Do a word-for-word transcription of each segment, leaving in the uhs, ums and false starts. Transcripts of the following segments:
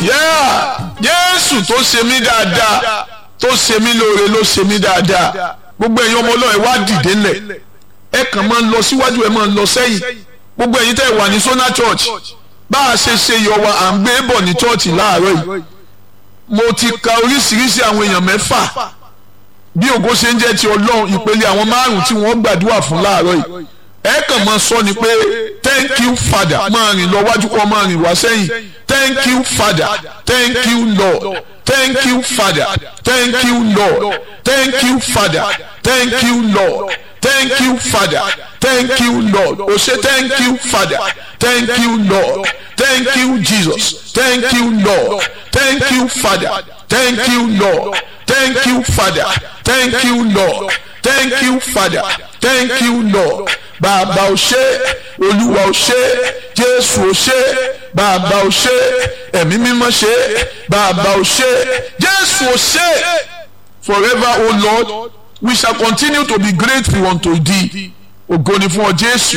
Yeah, Jésù tó ṣe mí dáadáa tó ṣe mí lóore ló ṣe mí dáadáa. Gbogbo ẹ̀yin ọmọ Ọlọ́run ẹ wá dìde ńlẹ̀. Ẹ kàn máa ń lọ síwájú ẹ máa ń lọ sẹ́yìn. Gbogbo ẹ̀yin tẹ́ wà ní Sona Church. Bá a ṣe ṣe yọ wa à ń gbé bọ̀ ní church láàárọ̀ yìí. Mo ti ka oríṣiríṣi àwọn èèyàn mẹ́fà. Bí ògo ṣe ń jẹ́ ti Ọlọ́run ìpele àwọn márùn-ún tí wọ́n gbàdúrà fún láàárọ̀ yìí. Ẹ kàn máa sọ ni pé thank you Father máa rìn lọ wájú kọ́ máa rìn wá sẹ́yìn. Thank you Father, thank you Lord, thank you Father, thank you Lord, thank you Father, thank you Lord, thank you Father, thank you Lord. O ṣé thank you Father, thank you Lord, thank you Jesus, thank you Lord, thank you Father, thank you Lord, thank you Father, thank you Lord, thank you Father, thank you Lord. Bàbá o ṣé, Olúwa o ṣé, Jésù o ṣé, Bàbá o ṣé, Ẹ̀mí Mímọ́ ṣé, Bàbá o ṣé, Jésù o ṣé. Forever, O Lord, we shall continue to be grateful unto thee. Ògo ni fún ọ Jésù,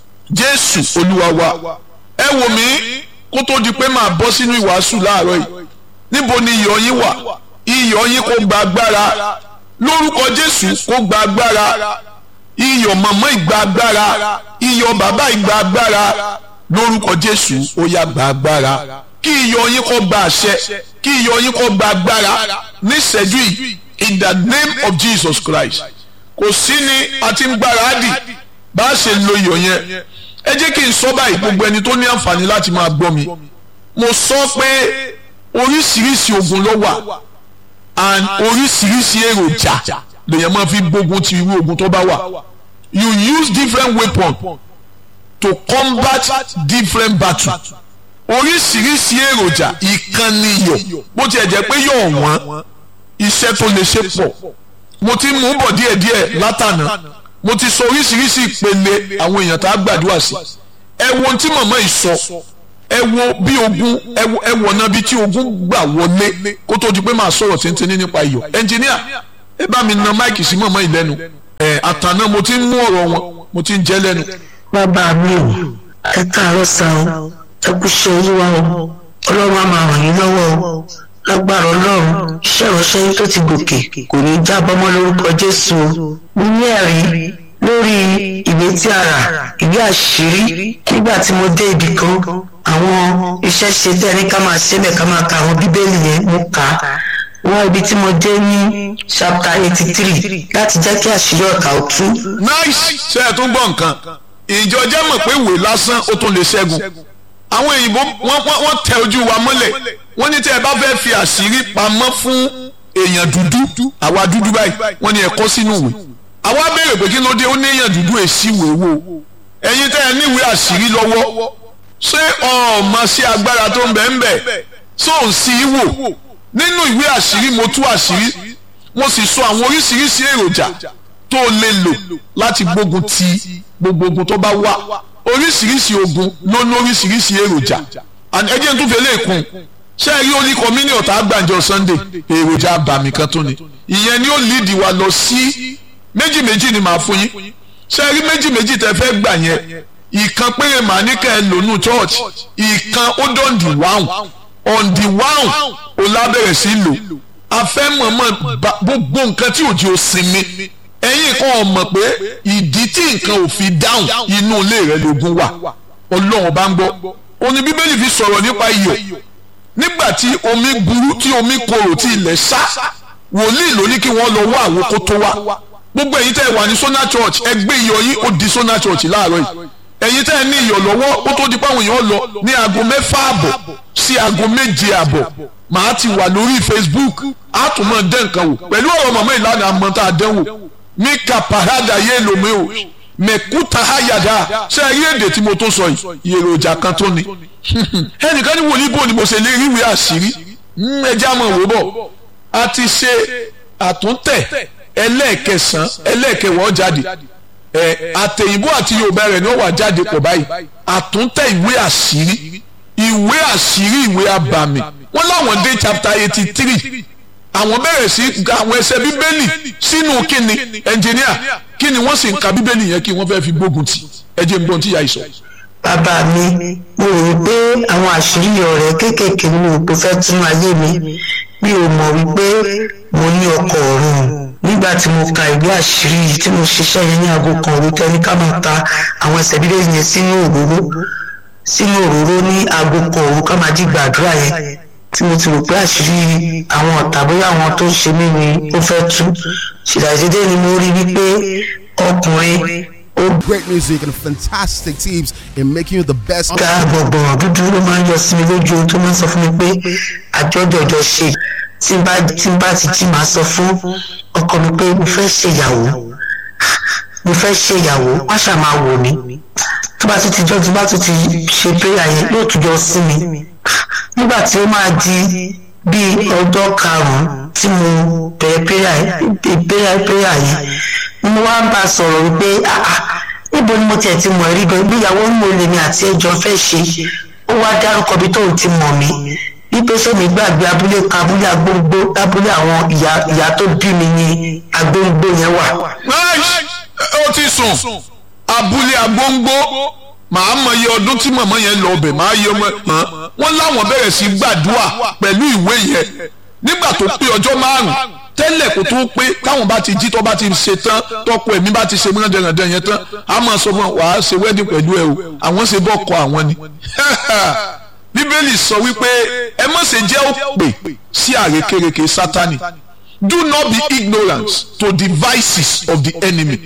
Jésù Olúwa wa. Ẹ wò mí kó tó di pé màá bọ́ sínú ìwàásù láàárọ̀ yìí. Níbo ni iyọ̀ yín wà? Iyọ̀ yín kó gba agbára. Lórúkọ Jésù kó gba agbára. Iyọ̀ màmá ìgbà agbára, iyọ̀ bàbá ìgbà agbára, lórúkọ Jésù ó yá gba agbára. Kí iyọ̀ yín kó gba àṣẹ, kí iyọ̀ yín kó gba agbára níṣẹ́jú yìí in the name of Jesus Christ. Kò sí ni a ti ń gbáradì bá a ṣe lo iyọ̀ yẹn. Ẹ jẹ́ kí n sọ báyìí gbogbo ẹni tó ní àǹfààní láti máa gbọ́ mi. Mo sọ pé oríṣiríṣi ogun ló wà and oríṣiríṣi èròjà lèyàn máa fi gbógun ti irú ogun tó bá wà. You use different weapons to combat different battles. Oríṣiríṣi èròjà ìkànnì iyọ̀ bó tiẹ̀ jẹ́ pé yọ̀ wọ́n iṣẹ́ tó lè ṣe pọ̀. Mo ti mú bọ̀ díẹ̀díẹ̀ látànà. Mo ti sọ oríṣiríṣi ìpele àwọn èèyàn tá a gbàdúrà sí. Ẹ wo ohun tí màmá yìí sọ. Ẹ wo bí ogun ẹ wo ọ̀nà bí tí ogun gbà wọlé kó tó di pé màá sọ̀rọ̀ tíntìní nípa iyọ̀. Ẹnjìníà ẹ bá mi na máìkì sí mọ̀mọ́ ìlẹ́nu ẹ àtàná mo ti ń mú ọ̀rọ̀ wọn mo ti ń jẹ́ lẹ́nu. bàbá mi ò ẹ káàárọ̀ sá o ẹ kú ṣe olúwa o ọlọ́run á máa ràn yín lọ́wọ́ o lágbára ọlọ́run iṣẹ́ ìránṣẹ́ yín tó ti gòkè kò ní í jábọ́ mọ́ lórúkọ jésù o. mo ní ẹ̀rí lórí ìwé tí a rà ìwé àṣírí nígbà tí mo dé ibì kan àwọn iṣẹ́ ṣe tẹ́ ní ká máa ṣe bẹ́ẹ̀ ká máa ka àwọn bíbélì yẹn mo kà á wọ́n ibi tí mo dé ní chapter eighty three láti jẹ́ kí àṣírí ọ̀tá ó tú. nice ṣe é tún gbọ́ nǹkan ìjọ jẹ́ mọ̀ pé ìwé lásán ó tún lè ṣẹ́gun àwọn òyìnbó wọ́n tẹ ojú wa mọ́lẹ̀ wọ́n ní tí ẹ bá fẹ́ fi àṣírí pamọ́ fún èèyàn dúdú àwa dúdú báyìí wọ́n ní ẹ kọ sínú ìwé àwa béèrè pé kí ló dé ó ní èèyàn dúdú èsì ìwé wo ẹ̀yin tẹ́ ẹ níwèé àṣírí lọ́wọ́ ṣé ọ̀ọ́mọ sí agbára tó ń bẹ ń bẹ sóun sí í wò nínú ìwé àṣírí mo tú àṣírí mo sì sọ àwọn oríṣiríṣi èròjà tó lè lò láti gbógun ti gbogbo ogun tó bá wà oríṣiríṣi ogun ló ní oríṣiríṣi èròjà ẹjẹ tó fẹ́ lẹ́ẹ̀kún ṣé ẹ rí orí kọ́mínì ọ̀tá àgbàjọ Sunday èròjà àbàmì kan tó ni ìyẹn ni ó líìdì wa lọ sí méjì méjì ni màá fún yín ṣé ẹ rí méjì méjì tẹ́ fẹ́ gbà yẹn ìkan péré màá ní kẹ́ ẹ lónú church ìkan ó dọ̀ǹdì wáhùn on the one o lábẹ̀rẹ̀ sí lò afẹ́ mọ̀mọ́ gbogbo nǹkan tí òjì ò sinmi ẹ̀yin kan ò mọ̀ pé ìdí tí nǹkan ò fi dáhùn inú ilé rẹ̀ lógun wà ọlọ́run bá ń gbọ́ òní bíbélì fi sọ̀rọ̀ nípa iyọ̀ nígbà tí omi burú tí omi korò tí ilẹ̀ sá wòlíì ló ní kí wọ́n lọ wá àwòkó tó wá gbogbo ẹ̀yin tẹ́ ẹ wà ní Sona Church ẹ gbé iyọ̀ yín ó di Sona Church láàárọ̀ yìí ẹ̀yin tẹ́ ẹ ní iyọ̀ lọ́wọ́ ó tó di páwọn èèyàn lọ ní aago mẹ́fà àbọ̀ sí aago méje àbọ̀ màá ti wà lórí Facebook á tún mọ̀ dẹ́ nǹkan wò pẹ̀lú ọ̀rọ̀ mọ̀mọ́ ìlànà àmọ́ tá a dẹ́ wò mí ka parada yé lomi o mẹ̀kúta hayada ṣé ẹ rí èdè tí mo tó sọ yìí èròjà kan tó ni ẹnìkan ní wòlíì bò ni mo ṣe lè rí ìwé àṣírí ẹjẹ́ àmọ́ wò bọ̀ a ti ṣe àtúntẹ̀ ẹlẹ́ẹ̀kẹsàn ẹlẹ́ẹ̀kẹwọ́ jáde ẹ àtẹ̀yìnbó àti yorùbá rẹ̀ ni ó wà jáde pọ̀ báyìí àtúntẹ̀ ìwé àṣírí ìwé àṣírí ìwé abàmì wọ́n láwọn dé chapter eighty three àwọn bẹ̀rẹ̀ sí àwọn ẹsẹ̀ bíbélì sínú kíni ẹnjìníà kíni wọ́n sì ń ka bíbélì yẹn kí wọ́n fẹ́ fi gbógun tì ẹ jẹ́ n gbọ́n tí ìyá yìí sọ. bàbá mi mo rò pé àwọn àṣírí ọ̀rẹ́ kéékèèké ni mo fẹ́ tún ayé mi mi ò mọ̀ wípé mo ní ọkọ ọ̀run nígbà tí mo ka ìwé àṣírí yìí tí mo ṣiṣẹ́ yẹn ní aago kan òru tẹ́ni ká máa ta àwọn ẹsẹ̀ bíbélì yẹn sínú òróró sínú òróró ní aago kan òru ká máa jí gbàdúrà yẹn tí mo ti rò pé àṣírí àwọn ọ̀tá bóyá àwọn tó ń ṣe mí ni ó fẹ́ tú ṣìdàdédé ni mo rí wípé ọkùnrin great music and fantastic tips in making you the best. ká gbọ̀ngbọ̀n dúdú ló máa ń yọ sí mi lójú ohun tó máa ń sọ fún mi pé àjọjọjọ ṣe tí bá tí bá ti jí máa sọ fún ọkọ mi pé mo fẹ́ ṣèyàwó mo fẹ́ ṣèyàwó wá ṣáà máa wò mí tó bá tún ti jọ́ tó bá tún ti ṣe prayer yẹn yóò tún jọ sí mi nígbà tí ó máa di bíi ọjọ́ karùn-ún tí mo bẹ̀rẹ̀ prayer prayer yẹn mo wá ń bá a sọ̀rọ̀ wípé níbo ni mo tiẹ̀ ti mọ̀ rí gan ìgbéyàwó mo lè ní àti ẹjọ́ fẹ́ ṣe ó wá dárúkọ bí tóun ti mọ̀ mí wípé sẹ́mi gbàgbé abúlé kan abúlé agbóngbó abúlé àwọn ìyá ìyá tó bí mi ní agbóngbó yẹn wà. ó ti sùn abúlé agbóngbó màá mọ iye ọdún tí màmá yẹn lọ ọbẹ̀ màá yẹ ọmọ wọn láwọn bẹ̀rẹ̀ sí gbàdúrà pẹ̀lú ìwé yẹn nígbà tó pé ọjọ́ márùn-ún tẹ́lẹ̀ kó tó pé káwọn bá ti jí tó bá ti ṣe tán tọ́kọ ẹ̀mí bá ti ṣe mìíràn dẹ̀rẹ̀dẹ̀ yẹn tán a máa sọ fún wàá ṣe wedding pẹ̀lú ẹ o àwọn ṣe bọ́ kọ àwọn ni. bíbélì sọ wípé ẹ má ṣe jẹ́ òpè sí àrékérekè sátani do not be ignorant to the vices of the enemy.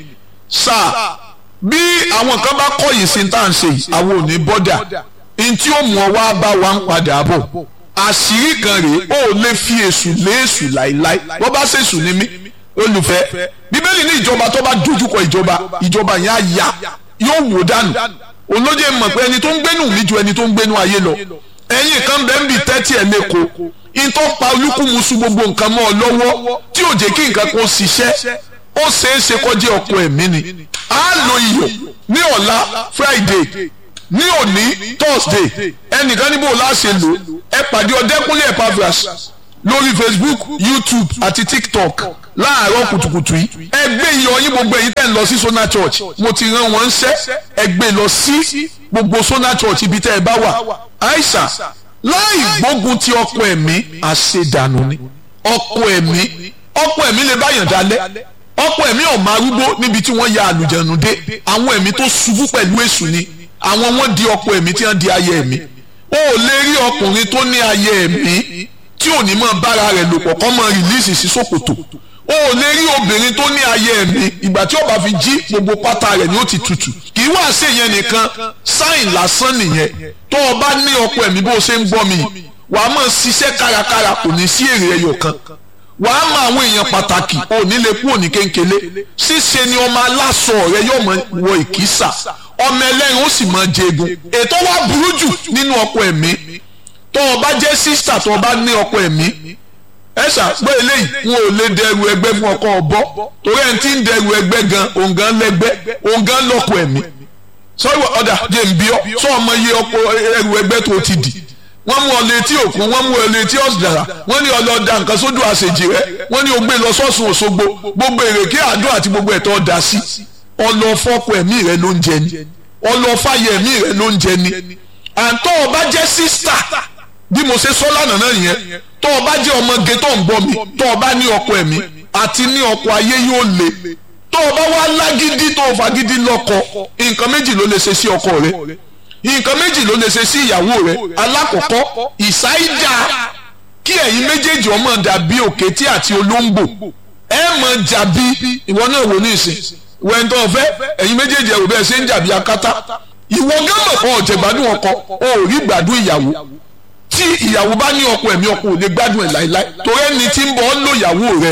sáà bí àwọn kan bá kọ̀yìn sí tá à ń ṣe yìí àwọn ò ní bọ́dà ní tí ó mú ọ wá bá wa ń padà bọ̀ àṣírí kan rèé ó lè fi èṣù lé èṣù láìláì wọ́n bá ṣèṣù ní mí olùfẹ́ bíbélì ní ìjọba tó bá dojúkọ ìjọba ìjọba yẹn á yá yóò wò dànù olóye mọ̀ pé ẹni tó ń gbénú mi ju ẹni tó ń gbénú ayé lọ ẹ̀yin kan bẹ́ẹ̀ ń bì tẹ́tí ẹ̀ lẹ́kọ̀ọ́ ìtọ́ pa olúkúmuṣu gbogbo nǹkan mọ́ ọ lọ́wọ́ tí ò jẹ́ kí nǹkan kan ṣiṣẹ́ ó ṣeé ṣe kọjá ọkọ ẹ̀mí ni á lo iyọ̀ ní ọ̀la Friday ní òní Thursday ẹnìkan níbo láṣẹ lò ẹ pàdé Ọdẹ́kúnlé Epaphras lórí Facebook YouTube àti TikTok láàárọ̀ kùtùkùtù yìí ẹ gbé iyọ̀ yín gbogbo èyí tẹ̀ ń lọ sí Sona Church mo ti rán wọn ṣẹ́ ẹ gbé lọ sí gbogbo Sona Church ibi tẹ́ ẹ bá wà àìsàn láì gbógun ti ọkọ ẹ̀mí àṣedànù ni ọkọ ẹ̀mí ọkọ ẹ̀mí lè báyàn dalẹ̀ ọkọ ẹ̀mí ọ̀mọ arúgbó níbi tí wọ́n ya àlùjẹ̀nù dé àwọn ẹ̀mí tó ṣubú pẹ̀lú èṣù ni àwọn wọn di ọkọ ẹ̀mí tí wọ́n di ayé ẹ̀mí o ò lè rí ọkùnrin tó ní ayé ẹ̀mí tí ò ní mọ bára rẹ̀ lò pọ̀ kọ́ mọ rìlíìsì sí ṣòkòtò o ò lè rí obìnrin tó ní ayé ẹ̀mí ìgbà tí ó bá fi jí gbogbo pátá rẹ̀ ni ó ti tutù kì í wá sí ìyẹn nìkan sáìn lásán nìyẹn tó o bá ní ọkọ ẹ̀mí bó o ṣe ń gbọ́ mi wàá máa ṣiṣẹ́ kárakára kò ní sí èrè ẹyọ kan wàá mọ àwọn èèyàn pàtàkì ò ní lè kú òní kéńkélé ṣíṣe ni ọmọ aláṣọ rẹ yóò mọ wọ ìkísà ọmọ ẹlẹ́rìn ó sì mọ jẹgun ètò wa burú jù nínú ọkọ ẹ̀mí tó o bá jẹ́ sísà tó o bá ní ọkọ ẹ̀mí ẹ ṣàgbọ́ eléyìí wọn ò lè dẹrù ẹgbẹ́ fún ọkọ ọ̀bọ torí ẹni tí ń dẹrù ẹgbẹ́ gan òun gan lẹ́gbẹ́ òun gan lọ́kọ ẹ̀mí sọ́wọ́ ọ̀dà jẹ́ ń bí ọ́ sọ ọmọ iye ọkọ ẹrù ẹgbẹ́ tó ti dì wọ́n mú ọ létí òkun wọ́n mú ọ létí ọ̀sìdàrà wọ́n ní ọlọ́dà nǹkan sódò àṣejì rẹ wọ́n ní o gbé lọ sọ́sùn Òṣogbo gbogbo èrèké àdó àti gbogbo ẹ̀tọ́ ọ̀dà sí ọlọ́fọ́kọ ẹ̀mí rẹ ló ń jẹ ni ọlọ́fàyẹ ẹ̀mí rẹ ló ń jẹ ni àǹtọ́ ọba jẹ́ sísítà bí mo ṣe sọ lánàá náà yẹn tọ́ ọba jẹ́ ọmọge tó ń bọ̀ mi tọ́ ọba ní ọkọ ẹ̀mí àti ní ọkọ ayé yóò le tọ́ ọba wá lágídí tó fagídí lọ́kọ nǹkan méjì ló lè ṣe sí ọkọ rẹ nǹkan méjì ló lè ṣe sí ìyàwó rẹ alákọ̀ọ́kọ́ ìsáídà kí ẹ̀yin méjèèjì ọmọ dàbí òkété àti olóńgbò ẹ mọ̀ jàbí ìwọ náà wò ní ìsìn wẹ́n tó fẹ́ ẹ̀yin méjèèjì ẹ̀rù bẹ́ẹ̀ ṣe ń jàbí akátá ìwọ gánmọ̀ kan ọ̀jẹ̀ gbádùn ọkọ o ò rí gbádùn ìyàwó tí ìyàwó bá ní ọkọ ẹ̀mí ọkọ ò lè gbádùn ẹ̀ láíláí torí ẹni tí ń bọ̀ ọ́ lò ìyàwó rẹ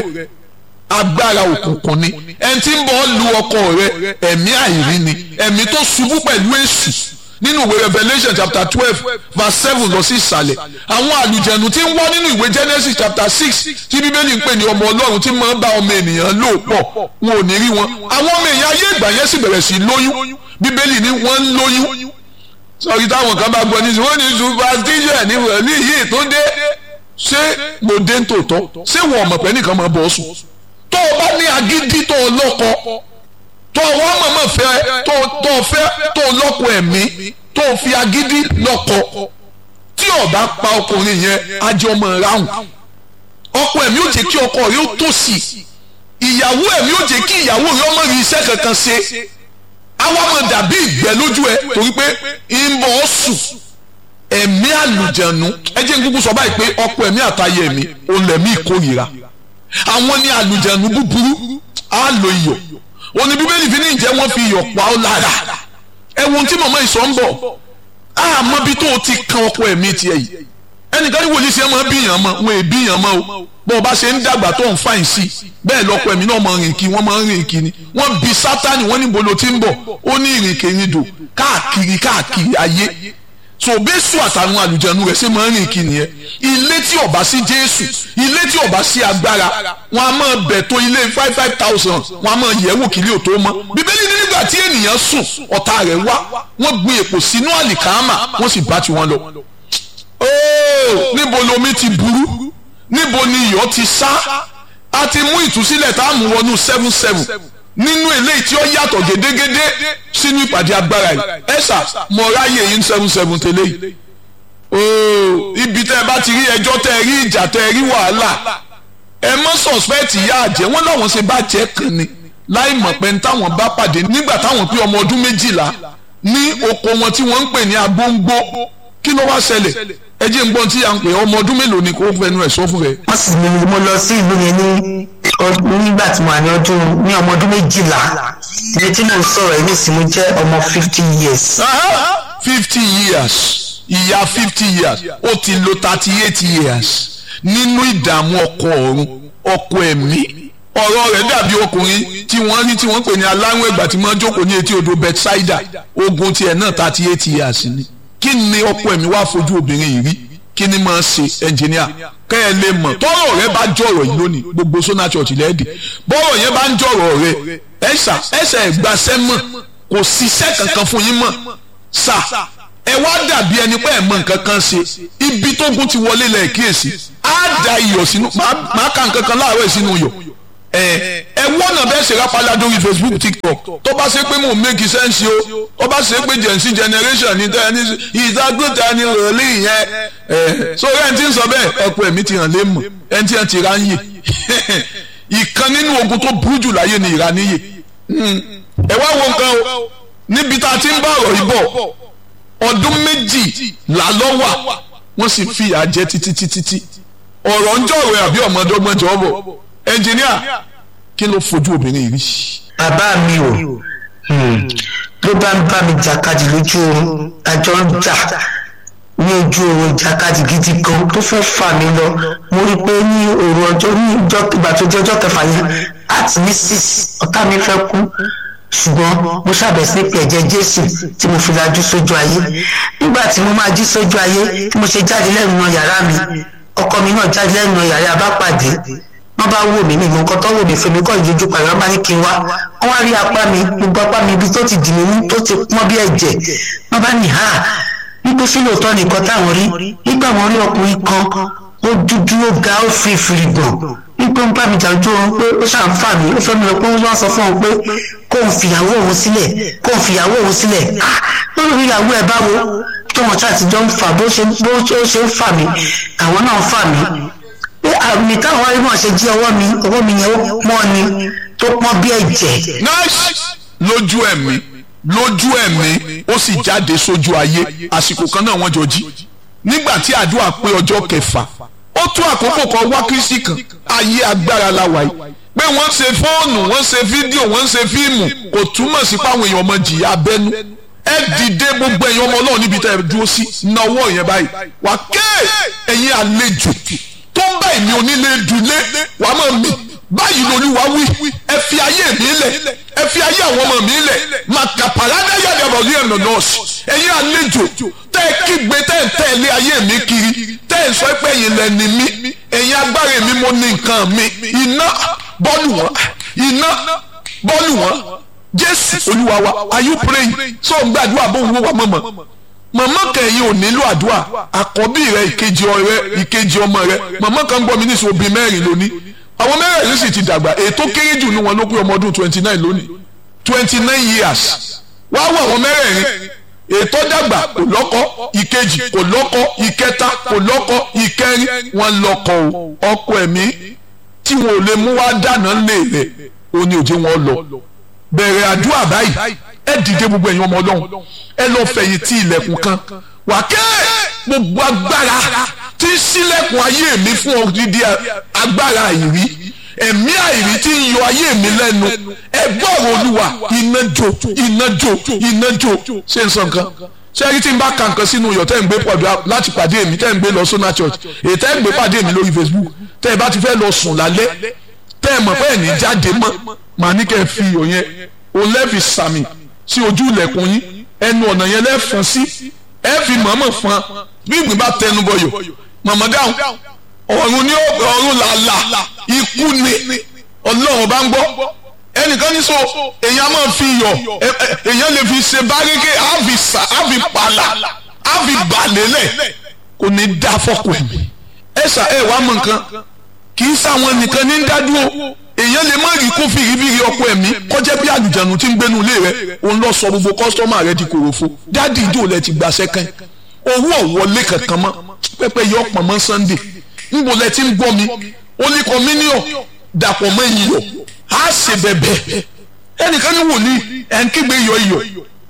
agbára òkùnkùn ni ẹni tí ń bọ̀ ọ́ lu ọkọ rẹ ẹ̀mí àìrí ni ẹ̀mí tó ṣubú pẹ̀lú èṣù nínú ìwé Revelation chapter twelve verse seven lọ sí ìsàlẹ̀ àwọn àlùjẹ̀nù tí ń wá nínú ìwé Genesis chapter six tí bíbélì ń pè ní ọmọ ọlọ́run tí máa ń bá ọmọ ènìyàn lò pọ̀ wọn ò ní rí wọn àwọn ọmọ èèyàn ayé ìgbà yẹn sì bẹ̀rẹ̀ sí lóyún bíbélì ní wọ́n ń lóyún sọ̀rí táwọn kan bá gbọ́ ní sọ wọ́n ní superstition ní wẹ̀lú yìí tó dé ṣé mo dé ń tòótọ́ ṣé wọn ọmọ pẹ́ nìkan máa bọ̀ ọ́ sùn tó o bá ní agídí tó o lọ́kọ tó o wá mọ̀mọ́ fẹ́ tó o fẹ́ tó o lọ́kọ ẹ̀mí tó fi agídí lọ́kọ tí ó bá pa ọkùnrin yẹn ajọ ọmọ ráhùn ọkọ ẹ̀mí ó jẹ́ kí ọkọ rẹ̀ ó tòṣì ìyàwó ẹ̀mí ó jẹ́ kí ìyàwó rẹ̀ ọmọ rí iṣẹ́ kankan ṣe àwa máa dàbí ìgbẹ́ lójú ẹ torí pé ìmọ̀ ọ́ sùn ẹ̀mí àlùjẹ̀nu ẹ jẹ́ n kúkú sọ báyìí pé ọkọ ẹ̀mí àtayé ẹ̀mí òun lẹ̀mí ìkórìíra àwọn ní àlùjẹ̀nu búburú á lo iyọ̀ òní bíbélì fi ní ìjẹ́ wọ́n fi iyọ̀ pa ọ́ lára ẹ̀wọ̀n tí mọ̀mọ́ ìsọ̀ ń bọ̀ àmọ́ bí tó o ti kan ọkọ ẹ̀mí tiẹ̀ yìí ẹnìkan ní wòlíì sí ẹ máa bí yàn mọ́ wọn èbí yàn mọ́ o bó o bá ṣe ń dàgbà tó ń fàìn sí bẹ́ẹ̀ lọ́kọ ẹ̀mí náà máa rìn kí wọ́n máa rìn kí ni wọ́n bí sátani wọ́n ní bolo tí ń bọ̀ ó ní ìrìnkèrindò káàkiri káàkiri ayé so bẹ́sù àtàwọn àlùjẹ̀nu rẹ̀ ṣe máa ń rìn kí nìyẹn ilé tí ó bá sí Jésù ilé tí ó bá sí agbára wọn a máa bẹ̀ tó ilé five five thousand wọn a máa yẹ̀wò kílí ò tó mọ́ bíbélì ní nígbà tí ènìyàn sùn ọ̀tá rẹ̀ wá wọ́n gbin èpò sínú àlìkámà wọ́n sì bá tiwọn lọ. ooo níbo lomi ti burú níbo ni iyọ̀ ti sá a ti mú ìtúsílẹ̀ tá a mú wọnú seven seven nínú eléyìí tí ó yàtọ̀ gédégédé sínú ìpàdé agbára yìí ẹ̀sà mọ̀ráyè yìí ń seven seven tẹ́lẹ̀ yìí ooo ibi tẹ́ ẹ bá ti rí ẹjọ́ tẹ́ ẹ rí ìjà tẹ́ ẹ rí wàhálà ẹ mọ́ sọ̀spẹ́ẹ̀tì ìyá àjẹ́ wọ́n láwọn ṣe bá jẹ́ kan ni láì mọ̀ pé ní táwọn bá pàdé nígbà táwọn pé ọmọ ọdún méjìlá ní oko wọn tí wọ́n ń pè ní agbóngbó kí ló wá ṣẹlẹ̀ ẹ jẹ́ ń gbọ́n tí à ń pè ọmọ ọdún mélòó ni kò fẹnu ẹ̀ sọ fún rẹ. wọ́n sì ní mo lọ sí ìlú yẹn ní nígbà tí mo wà ní ọdún ní ọmọ ọdún méjìlá ibi tí mo ń sọ̀rọ̀ ẹ̀ nísìnyí mo jẹ́ ọmọ fifty years. fifty years ìyá fifty years ó ti lo thirty eight years nínú ìdààmú ọkọ ọ̀run ọkọ ẹ̀mí ọ̀rọ̀ rẹ̀ dàbí ọkùnrin tí wọ́n rí tí wọ́n pè ní aláwọ̀ ẹ̀gbà tí wọ́n jókòó ní etí odò Bethsaida ogun tiẹ̀ náà thirty eight years ni kí ni ọkọ ẹ̀mí wá fojú obìnrin yìí rí kí ni máa ṣe ẹnjìníà kẹ́ ẹ lè mọ̀ tọ́rọ̀ rẹ bá jọ̀rọ̀ yìí lónìí gbogbo Sona Church lẹ́ẹ̀dì bọ́rọ̀ yẹn bá ń jọ̀rọ̀ rẹ ẹ̀ṣà ẹ̀ṣà ẹ̀gbàṣẹ́ mọ̀ kò ṣiṣẹ́ kankan fún yín mọ̀ ṣá ẹ wá dàbí ẹni pé ẹ mọ̀ nǹkan kan ṣe ibi tó gún ti wọlé lẹ̀ kíyèsí á da iyọ̀ sínú máa ka nǹkan kan láàárọ̀ sínú iyọ̀ ẹ ẹ wọ́nà bẹ́ẹ̀ ṣe rápálá lórí Facebook TikTok tó bá ṣe pé mò ń make sense o tó bá ṣe pé Gen Z generation ní tẹ́ ẹ ní ìdágbéta ni rọ̀lì yẹn ẹ so ẹ̀ ń tí ń sọ bẹ́ẹ̀ ẹ̀kọ́ ẹ̀mí ti hàn lé mọ̀ ẹ̀ ń tí ẹ̀ ti ra ń yè ìkan nínú ogun tó burú jù láyé ni ìraníyè ẹ wá wo nǹkan o níbi tá a ti ń bá ọ̀rọ̀ yìí bọ̀ ọdún méjì làlọ́wà wọ́n sì fìyà jẹ títí títí ọ̀rọ̀ ń jọ̀rọ̀ àbí ọmọdọ́gbọ́n jọ bọ̀ ẹnjìníà kí ló fojú obìnrin yìí rí. bàbá mi ò ló bá ń bá mi jàkadì lójú oorun àjọ ń jà ní ojú oorun jàkadì gidi kan tó fẹ́ fà mí lọ mo rí i pé ní òru ọjọ́ ní ìgbà tó jẹ́ ọjọ́ kẹfà yẹn àti ní six ọ̀tá mi fẹ́ kú ṣùgbọ́n mo ṣàbẹ̀sí ní pé ẹ̀jẹ̀ Jésù tí mo fi lajú sójú ayé nígbà tí mo máa jí sójú ayé tí mo ṣe jáde lẹ́nu yàrá mi ọkọ mi náà jáde lẹ́nu yàrá abápàdé wọ́n bá wò mí ní ìmọ̀ nǹkan tó wò mí fún mi kọ́ ìjójú pàrọ̀ wọ́n bá ní kí n wá wọ́n wá rí apá mi gbogbo apá mi ibi tó ti dì mí mú tó ti pọ́n bí ẹ̀jẹ̀ wọ́n bá ní ha wípé sí lóòótọ́ nìkan táwọn rí nígbà wọn rí ọkùnrin kan ó dúdú ó ga ó fi ìfìrì gbọ̀n wípé ń bá mi jà ojú oorun pé ó ṣàn fà mí ó fẹ́ mi lọ pé wọ́n sọ fún òun pé kó ń fìyàwó òun sílẹ̀ kó ń fìyàwó òun sílẹ̀ lórí ìyàwó ẹ̀ báwo tó wọn ṣáà ti jọ ń fà bó ṣe ń fà mí àwọn náà fà mí àmì táwọn arímọ̀ ṣe jí ọwọ́ mi ọwọ́ mi yẹn ó pọ́n ni tó pọ́n bí ẹ̀jẹ̀. nice lójú ẹ̀mí lójú ẹ̀mí ó sì jáde sójú ayé àsìkò kan náà wọ́n jọ jí nígbà tí àdúrà pé ọjọ́ kẹfà ó tún àkókò kan wá Kristi kan ayé agbára la wà yìí pé wọ́n ṣe fóònù wọ́n ṣe fídíò wọ́n ṣe fíìmù kò túmọ̀ sí pé àwọn èèyàn ọmọ jìyà abẹ́nú ẹ dìde gbogbo ẹ̀yin ọmọ Ọlọ́run níbi tẹ́ ẹ dúró sí náwó yẹn báyìí wà ké ẹ̀yin àlejò tó ń bá èmi onílé dùlé wàá mọ̀ mí báyìí lolúwa wí ẹ fi ayé mi lẹ̀ ẹ fi ayé àwọn ọmọ mi lẹ̀ màkàpàládé yàdàbọ̀ rí ẹ̀nà nọ́ọ̀sì ẹ̀yin àlejò tẹ́ ẹ kígbe tẹ́ ẹ tẹ̀lé ayé mi kiri tẹ́ ẹ sọ pé ẹ̀yin lẹ́ni mi ẹ̀yin agbára mi mo ní nǹkan mi iná bọ́ọ̀lù wọn iná bọ́ọ̀lù wọn Jésù olúwa wa are you praying so ń gbàdúrà bó ń wó wa mọ̀mọ́ màmá kẹyìn ò nílò àdúrà àkọ́bí rẹ ìkejì ọ̀rẹ́ ìkejì ọmọ rẹ màmá kan gbọ́ mi ní sọ obìnrin mẹ́rin lónìí àwọn mẹ́rẹ̀ẹ̀rin sì ti dàgbà ètò kéré jù ní wọn ló pé ọmọ ọdún twenty nine lónìí twenty nine years wá wọ àwọn mẹ́rẹ̀ẹ̀rin ètò dàgbà kò lọ́kọ, ìkejì kò lọ́kọ, ìkẹta kò lọ́kọ, ìkẹrin wọn lọ́kọ o. ọkọ ẹ̀mí tí wọn ò lè mú wá dáná lé rẹ̀ ó ní òjé wọn lọ. bẹ̀rẹ̀ àdúrà báyìí ẹ dìde gbogbo ẹ̀yin ọmọ Ọlọ́run ẹ lọ fẹ̀yìntì ilẹ̀kùn kan wà kẹ́ gbogbo agbára tí ṣílẹ̀kùn ayé mi fún odidi agbára àìrí ẹ̀mí àìrí tí ń yọ ayé mi lẹ́nu ẹ gbọ́rọ̀ Olúwa iná jó iná jó iná jó ṣé n sọ nǹkan ṣé ẹni tí n bá ka nǹkan sínú iyọ̀ tẹ́ ń gbé pọ̀jù láti pàdé mi tẹ́ ń gbé lọ Sona Church èyí tẹ́ ń gbé pàdé mi lórí Facebook tẹ́ ẹ bá ti fẹ́ lọ sùn lálẹ́ tẹ́ ẹ mọ̀ pé ẹ̀ ní jáde mọ́ màá ní kẹ́ ẹ fi iyọ̀ yẹn o lẹ́ẹ̀fì sàmì sí ojú ilẹ̀kùn yín ẹnu ọ̀nà yẹn lẹ́ẹ̀fọn sí ẹ fi mọ̀ọ́mọ̀ fún bí ìgbín bá tẹnu bọyọ̀ mọ̀mọ́ dáhùn ọ̀run ní ọ̀run làlà ikú ni Ọlọ́run bá ń gbọ́ ẹnìkan ní so èèyàn máa fi iyọ̀ èèyàn lè fi ṣe báríkè àfi sà àfi pàlà àfi bàlélẹ̀ kò ní dá fọ́kù ẹ̀mí ẹ sà ẹ wàá mọ nǹkan kì í sáwọn nìkan ní dádúró èèyàn lè má rí kó fìrífìrí ọkọ ẹ̀mí kọjá bí àlùjànnú tí ń gbénu ilé rẹ òun lọ sọ gbogbo kọ́sítọ́mà rẹ di kòròfo dáàdì ìjọ lẹ ti gbàṣẹ kan owó ọ̀wọ́lé kankan mọ́ pẹ́pẹ́ yọ ọ̀pọ̀ mọ́ Sunday níbo lẹ ti ń gbọ́ mi ó ní kọ́míníọ̀ dàpọ̀ mọ́ iyọ̀ á ṣe bẹ̀bẹ̀ ẹnìkan ní wòlíì ẹ̀ ń kígbe iyọ̀ iyọ̀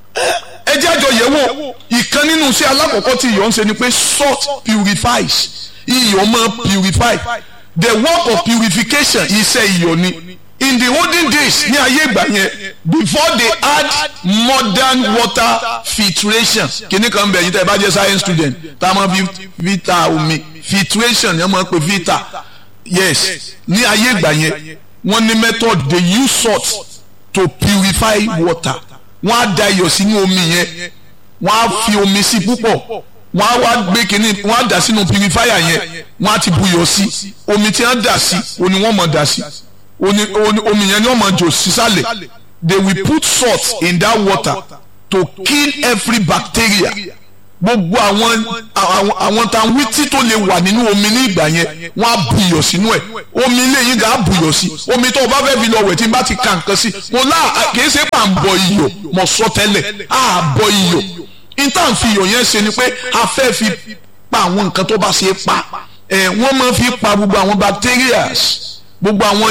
ẹ jẹ́ àjọ yẹ̀ wò ìkan nínú iṣẹ́ alákọ̀ọ́kọ́ tí iyọ̀ ń ṣe ni pé salt purifies iyọ̀ máa purify the work of purification iṣẹ́ iyọ̀ ni in the olden days ní ayé ìgbà yẹn before they add modern water filtration kìíní kan bẹ̀ yín tẹ́ ẹ bá jẹ́ science student tá a máa fi vita omi filtration ni wọ́n máa ń pè vita yes ní ayé ìgbà yẹn wọ́n ní method they use salt to purify water wọ́n á da iyọ̀ sínú omi yẹn wọ́n á fi omi sí púpọ̀ wọ́n á wá gbé kínní wọ́n á dà sínú purifier yẹn wọ́n á ti buyọ̀ sí omi tí wọ́n dà sí oní wọ́n mọ̀ dà sí omi yẹn ni wọ́n mọ̀ jò sísàlẹ̀ they will put salt in that water to kill every bacteria gbogbo àwọn àwọn tàwọn tí tó lè wà nínú omi ní ìgbà yẹn wọ́n á buyọ̀ sínú ẹ̀ omi ilé yìí gà á buyọ̀ sí omi tó o bá fẹ́ fi lọ wẹ̀ tí n bá ti ka nǹkan sí mo lá kìí ṣe pà ń bọ iyọ̀ mọ̀ sọ tẹ́lẹ̀ á bọ iyọ̀ intan fi iyọ̀ yẹn ṣe ni pé a fẹ́ fi pa àwọn nǹkan tó bá ṣe pa ẹ̀ wọ́n máa fi pa gbogbo àwọn bacterias gbogbo àwọn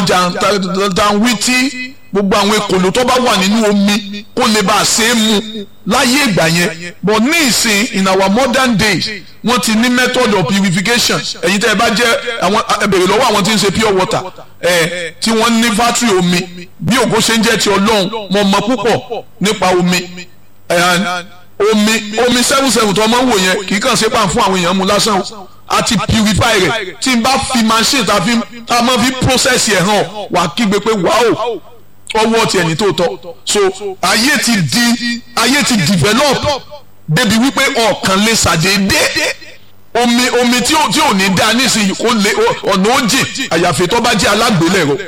jàǹtàǹwìtì gbogbo àwọn ekòló tó bá wà nínú omi kó lè bá a ṣe é mu láyé ìgbà yẹn but ní ìsìn in our modern days wọ́n ti ní method of purification ẹ̀yin tẹ́ ẹ bá jẹ́ àwọn ẹ̀bẹ̀rẹ̀ lọ́wọ́ àwọn tí ń ṣe pure water ẹ̀ tí wọ́n ní factory omi bí ògo ṣe ń jẹ́ ti Ọlọ́run mo mọ̀ púpọ̀ nípa omi omi omi seven seven tó ọmọ ń wò yẹn kì í kàn ṣe pàm fún àwọn èèyàn mu lásán àti purify rẹ̀ tí n bá fi machine tá a máa fi process yẹn hàn wà á kígbe pé wàá ọwọ́ ti ẹni tó tọ́ so ayé ti di ayé ti develop débi wípé ọ̀kan lè ṣàdédé omi omi tí ò tí ò ní dá nísìnyí kó lè ọ̀nà ó jìn àyàfi tó bá jẹ́ alágbélẹ̀rọ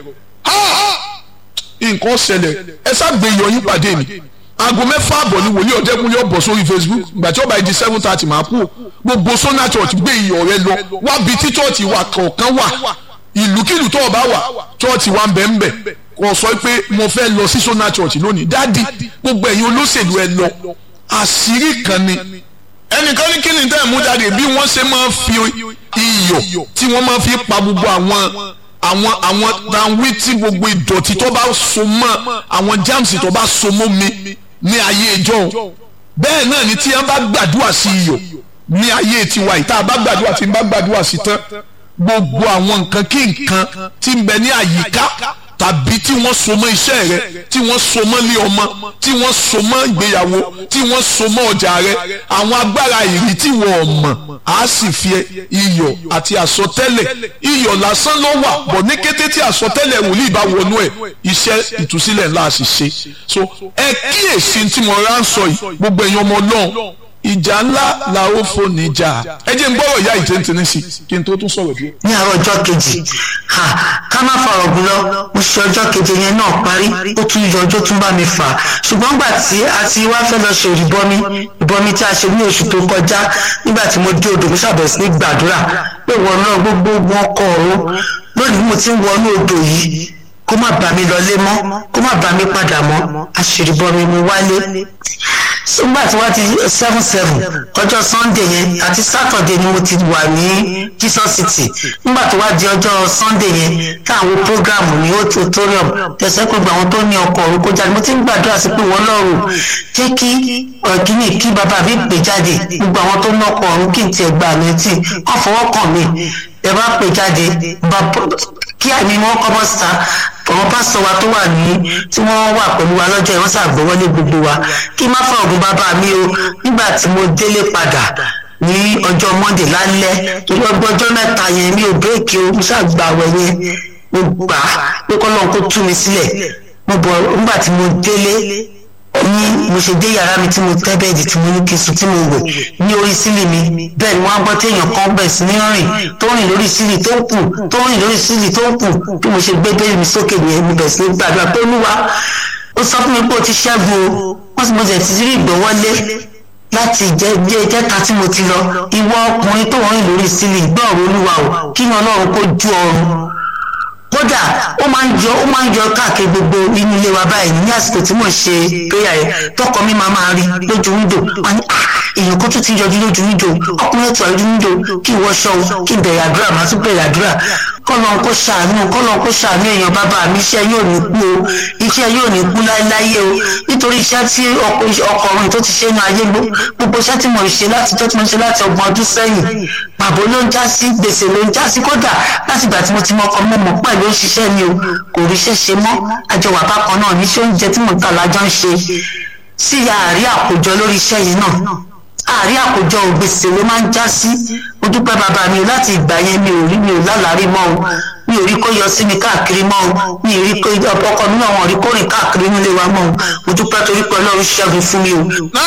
nǹkan ṣẹlẹ̀ ẹ ṣàgbé yọyín pàdé mi aago mẹ́fà àbọ̀ ni wòlíì ọ̀dẹ́kunlé ọ̀bọ̀ sórí Facebook ìgbà tí ó bá di seven thirty máa kú gbogbo Sona Church gbé iyọ̀ rẹ lọ wá bí tí church wà kọ̀ọ̀kan wà ìlúkìlú tó o bá wà church wà ń bẹ̀ ń bẹ̀ kò sọ pé mo fẹ́ lọ sí Sona Church lónìí dáàdi gbogbo ẹ̀yin olóṣèlú ẹ lọ àṣírí kan ni ẹnìkan ní kí ni tẹ́ ẹ̀ mú jáde bí wọ́n ṣe máa fi iyọ̀ tí wọ́n máa fi pa gbogbo àwọn àwọn àwọn tanwí tí gbogbo ìdọ̀tí tó bá so mọ́ àwọn germs tó bá so mọ́ mi ní ayé ìjọ bẹ́ẹ̀ náà ni tí wọ́n bá gbàdúrà sí iyọ̀ ní ayé tiwa yìí tá a bá gbàdúrà tí wọ́n bá gbàdúrà sí tán gbogbo àwọn nǹkan kí nǹkan tí ń bẹ ní àyíká tàbí tí wọ́n so mọ́ iṣẹ́ rẹ tí wọ́n so mọ́ ilé ọmọ tí wọ́n so mọ́ ìgbéyàwó tí wọ́n so mọ́ ọjà rẹ àwọn agbára ìrì tí wọ́n mọ̀ á sì fi iyọ̀ àti àsọtẹ́lẹ̀ iyọ̀ lásán ló wà bọ̀ ní kété tí àsọtẹ́lẹ̀ wòlíì bá wọnú ẹ̀ iṣẹ́ ìtúsílẹ̀ ńlá sì ṣe so ẹ kíyèsí tí mo rà ń sọ yìí gbogbo èèyàn ọmọ Ọlọ́run ìjà ńlá la ó fò níjà ẹ jẹ́ n gbọ́rọ̀ ìyá ìtẹ́ntẹ́ni sí kí n tó tún sọ̀rọ̀ díẹ̀. ní àárọ̀ ọjọ́ kejì ká má fa ọ̀gùn lọ mo ṣe ọjọ́ keje yẹn náà parí ó tún yọ ọjọ́ tún bá mi fà ṣùgbọ́n gbà tí a ti wá fẹ́ lọ ṣe ìbọmi ìbọmi tí a ṣe ní oṣù tó kọjá nígbà tí mo dé odò mo ṣàbẹ̀wò sí ní gbàdúrà pé wọ́n náà gbogbo wọn kọ̀ ọ́ lónìí mo ti ń wọnú odò yìí kó má bà mí lọlé mọ́ kó má bà mí padà mọ́ àṣírí bọmi mo wálé nígbà tí wọ́n ti seven seven ọjọ́ sunday yẹn àti saturday ni mo ti wà ní Jesus City. Nígbà tó wá di ọjọ́ sunday yẹn táwọn programu ní auditorium tẹ̀sẹ̀ pé gbogbo àwọn tó ní ọkọ̀ òru kó jáde mo ti ń gbàdúrà sí pé wọ́n lọ́rùn jẹ́ kí ọ̀gíní kí bàbá mi pè jáde gbogbo àwọn tó ní ọkọ̀ òru kí n tiẹ̀ gbà létí wọ́n fọwọ́ kàn mí ẹ bá pè jáde kí àmì wọn kọ́ bọ́ síta àwọn pásítọ̀ wa tó wà ní tí wọ́n wà pẹ̀lú wa lọ́jọ́ yẹn wọ́n ṣàgbọ́wọ́lé gbogbo wa kí má fa ògùn bàbá mi o nígbà tí mo délé padà ní ọjọ́ monday lálẹ́ torí ọgbọ́n ọjọ́ mẹ́ta yẹn mi ò bírèkì o mo ṣàgbà àwẹ̀ yẹn mo gbà á pé kọ́lọ́n kó tú mi sílẹ̀ mo bọ̀ nígbà tí mo délé ní mo ṣe dé yàrá mi tí mo tẹ́ bẹ́ẹ̀dì tí mo ní kí n sùn tí mo wẹ̀ ní orí sílì mi bẹ́ẹ̀ ni wọ́n á gbọ́ téèyàn kan bẹ̀ sí ní rìn tó rìn lórí sílì tó ń kù tó rìn lórí sílì tó ń kù bí mo ṣe gbé bẹ́ẹ̀ mi sókè nìyẹn mo bẹ̀ sí ní gbàdúrà pé olúwa ó sọ fún mi pé o ti ṣẹ́gun o wọ́n sì mo jẹ̀ ti rí ìgbọ́wọ́lé láti jẹ́ jẹ́ta tí mo ti lọ ìwọ ọkùnrin tó rìn lórí sílì gbọ́ ọ̀rọ̀ olúwa o kí ni ọlọ́run kó ju ọrùn kódà ó máa ń jọ ó máa ń jọ káàkiri gbogbo inú ilé wa báyìí ní àsìkò tí mò ń ṣe prayer yẹn tọkọ mi máa máa rí lójú wíńdò wọn ni èèyàn kan tún ti yọjú lójú wíńdò ọkùnrin tó lójú wíńdò kí ìwọ ṣọ o kí n bẹ̀rẹ̀ àdúrà máa tún bẹ̀rẹ̀ àdúrà kọ́lọ́n kó ṣàánú kọ́lọ́n kó ṣàánú èèyàn bàbá mi iṣẹ́ yóò ní kú o iṣẹ́ yóò ní kú láéláé o nítorí iṣẹ́ tí ọkùnrin tó ti ṣe ní ayé gbogbo iṣẹ́ tí mo ṣe láti tó tí mo ṣe láti ọgbọ̀n ọdún sẹ́yìn pàbó ló ń já sí gbèsè ló ń já sí kódà láti ìgbà tí mo ti mọ ọkọ mọ́ mọ́ pẹ̀lú òṣìṣẹ́ mi o kò ríṣẹ́ ṣe mọ́ àjọwà bákan náà níṣẹ́ oúnjẹ tí mo ń tà lájọ́ ń ṣe sí àárí àkójọ lórí iṣẹ́ yìí náà àárí àkójọ ògbèsè ló máa ń já sí mo dúpẹ́ bàbá mi o láti ìgbà yẹn mi ò rí mi ò lálàárí mọ́ o mi ò rí kó yọ sí mi káàkiri mọ́ o mi ò rí kó ọkọ mi náà wọ́n rí kó rìn káàkiri nílé wa mọ́ o mo dúpẹ́ torí pé Ọlọ́run ṣẹ́gun fún mi o.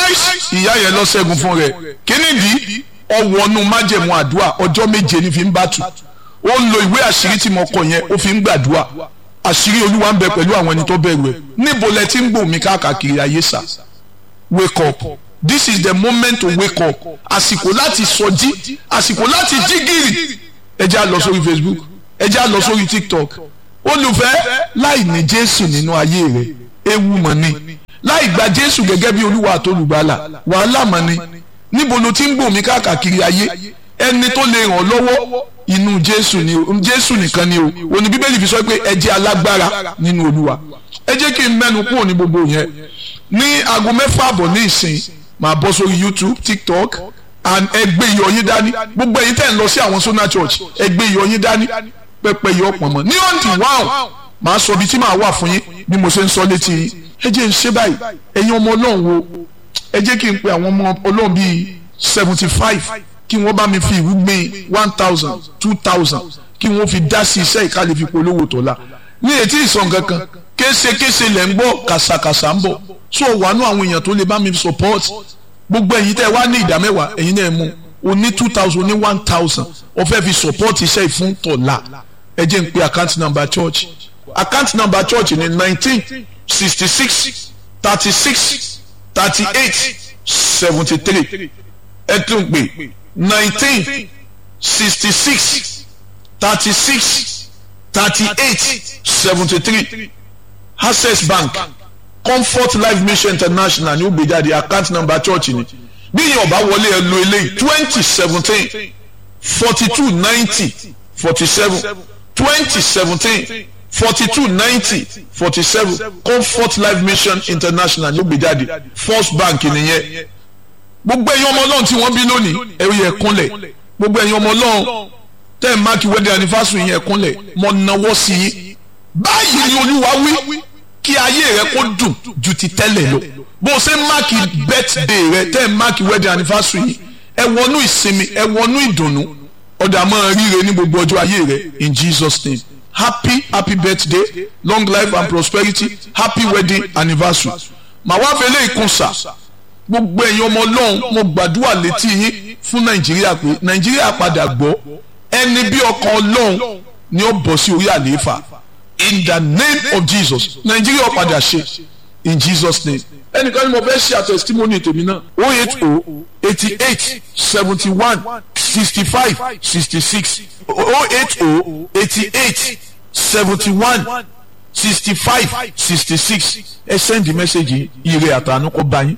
ìyá yẹn lọ ṣẹ́gun fún rẹ̀ kí nìdí ọwọ́nú májẹ̀mú àdúrà ọjọ́ méje ní fi ń bá tù ó ń lo ìwé àṣírí tí mo kọ yẹn ó fi ń gbàdúrà àṣírí olúwa ń bẹ pẹ̀lú àwọn ẹni tó bẹ̀rù ẹ̀ níbo lẹ ti ń gbò mí káàkiri ayé sà wake up this is the moment to wake up àsìkò láti sọjí àsìkò láti jí gìrì ẹ jẹ́ á lọ sórí Facebook ẹ jẹ́ á lọ sórí TikTok olùfẹ́ láì ní Jésù nínú ayé rẹ̀ ewu mọ̀ ni láì gba Jésù gẹ́gẹ́ bí olúwa àtolùgbàlà wàhálà mọ̀ ni níbo ló ti ń gbò mí káàkiri ayé ẹni tó lè ràn lọ́wọ́ inú Jésù ni o Jésù nìkan ni o òní Bíbélì fi sọ pé ẹ jẹ́ alágbára nínú Olúwa ẹ jẹ́ kí n mẹ́nu kúrò ní gbogbo yẹn ní aago mẹ́fà àbọ̀ ní ìsìn máa bọ́ sórí YouTube TikTok and ẹ gbé iyọ̀ yín dání gbogbo ẹ̀yin tẹ́ ń lọ sí àwọn Sona Church ẹ gbé iyọ̀ yín dání pẹ́pẹ́ iyọ̀ pọ̀ mọ́ ní ọ̀ǹtì wáhùn máa sọ ibi tí màá wà fún yín bí mo ṣe ń sọ létí yín ẹ jẹ́ ń ṣe báyìí ẹ̀yin ọmọ Ọlọ́run wo ẹ jẹ́ kí n pe àwọn ọmọ Ọlọ́run bíi seventy five kí wọ́n bá mi fi ìwúgbìn one thousand two thousand kí wọ́n fi dá sí iṣẹ́ ìkàlẹ̀ fi polówó tọ́lá ní etí ìsàn kankan késekése lẹ̀ ń gbọ́ kàṣàkàṣà ń bọ̀ tó wàánú àwọn èèyàn tó lè bá mi support gbogbo ẹ̀yin tẹ́ wá ní ìdá mẹ́wàá ẹ̀yin náà mú o ní two thousand o ní one thousand o fẹ́ fi support iṣẹ́ ìfún tọ́lá ẹ jẹ́ n pe account number church account number church ní nineteen sixty six thirty six thirty eight seventy three ẹ tún pè nineteen sixty six thirty six thirty eight seventy three Access Bank Comfort Life Mission International ní ògbéjáde account number church ni bí yẹn ọba wọlé ẹ lo eléyìí twenty seventeen forty two ninety forty seven twenty seventeen forty two ninety forty seven Comfort Life Mission International ní ògbéjáde First Bank nìyẹn gbogbo ẹ̀yin ọmọ Ọlọ́run tí wọ́n bí lónìí ẹ̀rù yẹ kúnlẹ̀ gbogbo ẹ̀yin ọmọ Ọlọ́run tẹ́ ẹ̀ máàkì wedding anniversary yẹn kúnlẹ̀ mọ̀ náwó sí i báyìí ni Olúwa wí kí ayé rẹ kó dùn ju ti tẹ́lẹ̀ lọ bó o ṣe máàkì birthday rẹ tẹ́ ẹ̀ máàkì wedding anniversary yìí ẹ wọnú ìsinmi ẹ wọnú ìdùnnú ọ̀dà máa ríre ní gbogbo ọjọ́ ayé rẹ in Jesus name happy happy birthday long life and prosperity happy wedding anniversary màá wá fẹlẹ́ ìkúnsà gbogbo ẹ̀yin ọmọ Ọlọ́run mo gbàdúrà létí yín fún Nàìjíríà pé Nàìjíríà padà gbọ́ ẹni bí ọkàn Ọlọ́run ni ó bọ̀ sí orí àlééfà in the name of Jesus Nàìjíríà padà ṣe in Jesus name ẹnìkan ni mo fẹ́ ṣe àtẹ̀sítímọ́nì tèmi náà oh eight oh eighty eight seventy one sixty five sixty six oh eight oh eighty eight seventy one sixty five sixty six ẹ send the message ire àtànú kó bá yín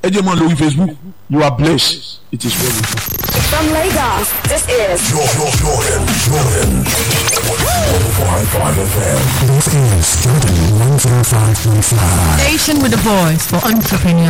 ẹ jẹ́ mọ́ lórí Facebook. You are blessed. It is well with you. From Lagos, this is Jordan, Jordan, Jordan. one oh five point five F M. This is Jordan one oh five point five. Station with a voice for entrepreneurs.